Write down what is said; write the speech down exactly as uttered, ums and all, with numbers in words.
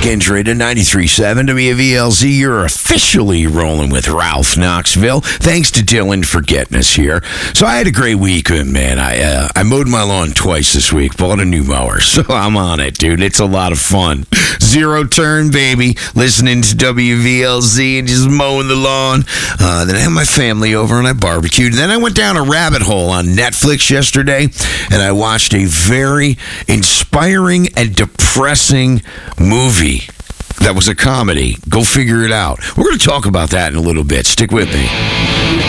Skins Radio ninety-three point seven W V L Z. You're officially rolling with Ralph Knoxville. Thanks to Dylan for getting us here. So I had a great weekend, man. I uh, I mowed my lawn twice this week. Bought a new mower, so I'm on it, dude. It's a lot of fun. Zero turn, baby. Listening to W V L Z and just mowing the lawn. Uh, then I had my family over and I barbecued. Then I went down a rabbit hole on Netflix yesterday, and I watched a very inspiring and depressing movie that was a comedy. Go figure it out. We're going to talk about that in a little bit. Stick with me.